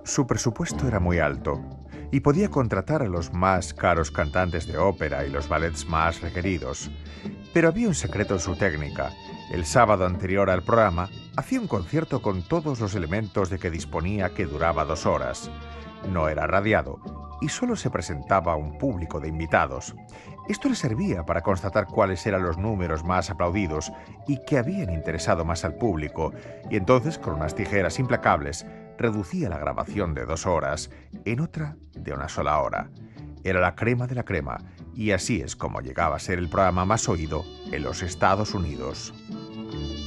Su presupuesto era muy alto y podía contratar a los más caros cantantes de ópera y los ballets más requeridos. Pero había un secreto en su técnica. El sábado anterior al programa, hacía un concierto con todos los elementos de que disponía que duraba 2 horas. No era radiado y solo se presentaba a un público de invitados. Esto le servía para constatar cuáles eran los números más aplaudidos y que habían interesado más al público, y entonces, con unas tijeras implacables, reducía la grabación de 2 horas en otra de una sola hora. Era la crema de la crema, y así es como llegaba a ser el programa más oído en los Estados Unidos.